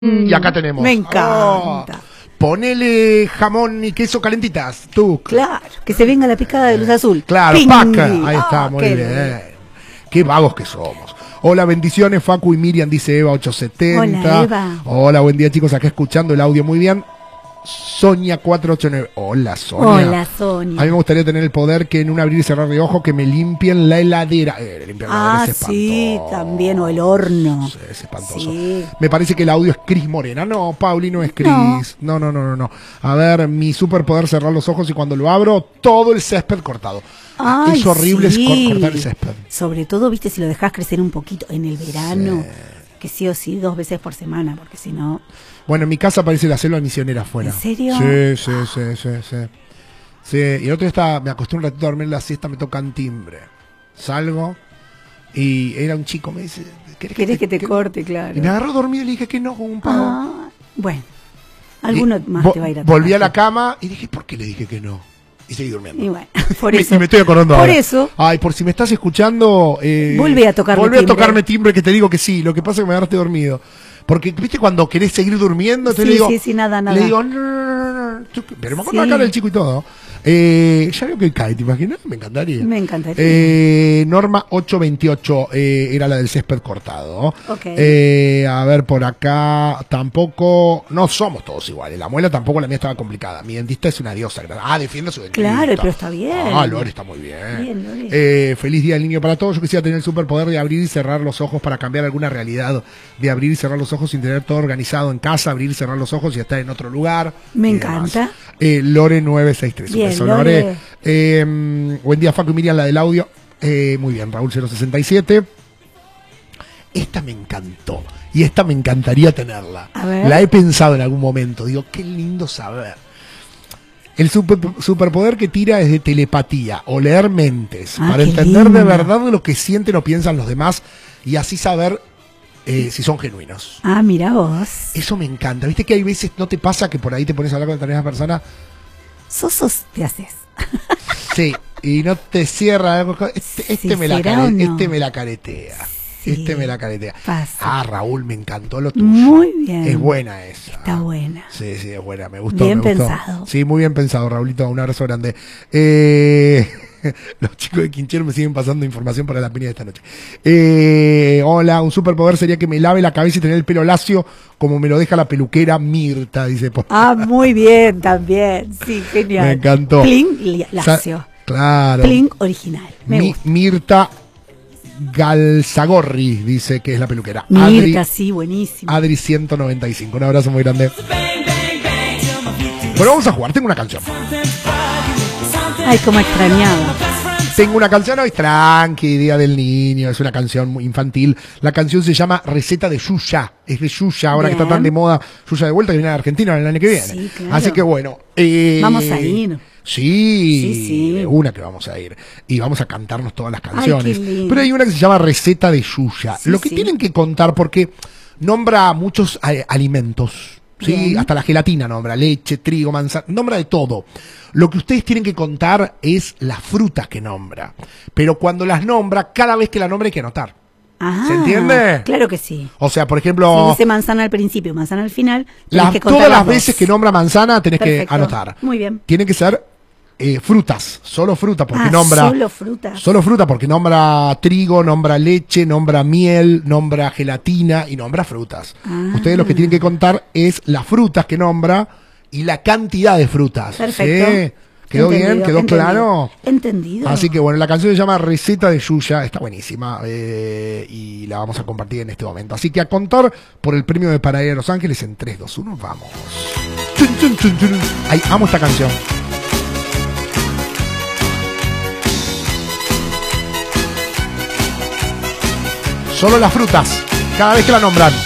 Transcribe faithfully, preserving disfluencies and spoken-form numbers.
Y acá tenemos. Me encanta. Oh, ponele jamón y queso calentitas, tú. Claro, que se venga la picada de luz azul. Claro, Pingui. paca. Ahí está, Oh, muy qué bien. bien. Qué vagos que somos. Hola, bendiciones, Facu y Miriam, dice Eva ochocientos setenta. Hola, Eva. Hola, buen día, chicos, acá escuchando el audio muy bien. Sonia cuatrocientos ochenta y nueve. Hola, Sonia. Hola, Sonia. A mí me gustaría tener el poder que en un abrir y cerrar de ojos que me limpien la heladera. Eh, limpiar la Ah, heladera es sí, espantoso. también, o el horno. Sí, es espantoso. Sí. Me parece que el audio es Cris Morena. No, Pauli, no es Cris. No. no, no, no, no. A ver, mi superpoder cerrar los ojos y cuando lo abro, todo el césped cortado. Ay, es horrible sí. cor- cortar el césped. Sobre todo, viste, si lo dejas crecer un poquito en el verano, que sí o sí, dos veces por semana, porque si no... Bueno, en mi casa parece la selva misionera afuera. ¿En serio? Sí, sí, sí, sí, sí. Sí, y el otro día estaba, me acosté un ratito a dormir en la siesta, me tocan timbre. Salgo y era un chico, me dice, ¿querés, ¿Querés que te que- corte, claro? Y me agarró dormido y le dije que no, con un pavo. Ah, bueno, alguno Y más vo- te va a ir a Volví a la tocar. cama y dije, ¿por qué le dije que no? Y seguí durmiendo. Y bueno, por Me- eso. y me estoy acordando Por ahora. eso. Ay, por si me estás escuchando. Eh, Volvé a tocarme volvé a timbre. tocarme timbre que te digo que sí. Lo que pasa es que me agarraste dormido. Porque, ¿viste cuando querés seguir durmiendo? Entonces Sí, le digo, sí, sí, nada, nada. Le digo, no, no, no, no. Tú- Pero me acuerdo Sí. la cara del chico y todo. Eh, ya veo que cae, ¿te imaginas? Me encantaría. Me encantaría. Eh, Norma ochocientos veintiocho eh, era la del césped cortado. Ok. Eh, a ver, por acá tampoco. No somos todos iguales. La muela tampoco, la mía estaba complicada. Mi dentista es una diosa. Ah, defiende a su dentista. Claro, pero está bien. Ah, Lore está muy bien. Bien, Lore. Eh, feliz día del niño para todos. Yo quisiera tener el superpoder de abrir y cerrar los ojos para cambiar alguna realidad. De abrir y cerrar los ojos sin tener todo organizado en casa, abrir y cerrar los ojos y estar en otro lugar. Me y encanta. demás. Eh, Lore nueve sesenta y tres. Bien, Un beso, Lore. Lore. Eh, buen día, Facu y Miriam, la del audio. Eh, muy bien, Raúl cero sesenta y siete. Esta me encantó. Y esta me encantaría tenerla. A ver. La he pensado en algún momento. Digo, qué lindo saber. El super, superpoder que tira es de telepatía o leer mentes. Ah, para qué entender de lindo. verdad lo que sienten o piensan los demás y así saber eh, si son genuinos. Ah, mira vos. Eso me encanta. Viste que hay veces, ¿no te pasa que por ahí te pones a hablar con determinadas personas? Sosos te haces. Sí, y no te cierra. algo. Este, este, Sí, me, la ¿será care- o no? este me la caretea. Sí, Este me la caretea. pasa. Ah, Raúl, me encantó lo tuyo. Muy bien. Es buena esa. Está buena. Sí, sí, es buena. Me gustó. Bien me gustó. pensado. Sí, muy bien pensado, Raulito. Un abrazo grande. Eh, los chicos de Quinchero me siguen pasando información para la piña de esta noche. Eh, hola, un superpoder sería que me lave la cabeza y tener el pelo lacio como me lo deja la peluquera Mirta, dice. por- Ah, muy bien también. Sí, genial. Me encantó. Pling li- lacio. Sa- Claro. Pling original. Me Mi- gusta. Mirta Galzagorri dice que es la peluquera. Mirta, sí, buenísimo. Adri ciento noventa y cinco. Un abrazo muy grande. Bueno, vamos a jugar. Tengo una canción. Ay, cómo extrañaba. Tengo una canción hoy, tranqui, Día del Niño, es una canción muy infantil. La canción se llama Receta de Yuya, es de Yuya, ahora Bien. que está tan de moda Yuya de vuelta, que viene a Argentina el año que viene. Sí, claro. Así que bueno. eh, Vamos a ir. Sí, Sí, sí. de una que vamos a ir. Y vamos a cantarnos todas las canciones. qué lindo. Pero hay una que se llama Receta de Yuya. Sí, Lo que sí. tienen que contar, porque nombra muchos eh, alimentos. Sí, Bien. hasta la gelatina nombra, leche, trigo, manzana, nombra de todo. Lo que ustedes tienen que contar es las frutas que nombra. Pero cuando las nombra, cada vez que la nombra hay que anotar. Ah, ¿Se entiende? Claro que sí. O sea, por Si ejemplo, dice manzana al principio, manzana al final, tenés las- que contar todas las dos. veces que nombra manzana tenés Perfecto. que anotar. Muy bien. Tienen que ser eh, frutas, solo fruta, porque Ah, nombra... solo frutas. Solo fruta, porque nombra trigo, nombra leche, nombra miel, nombra gelatina y nombra frutas. Ah. Ustedes lo que tienen que contar es las frutas que nombra y la cantidad de frutas. Perfecto. ¿Sí? ¿Quedó bien? Entendido, ¿Quedó entendido. claro? Entendido. Así que bueno, la canción se llama Receta de Yuya, está buenísima eh, y la vamos a compartir en este momento. Así que a contar por el premio de Para Ir a Los Ángeles en tres, dos, uno, vamos. Chun, chun, chun, chun. Ay, amo esta canción. Solo las frutas, cada vez que la nombran.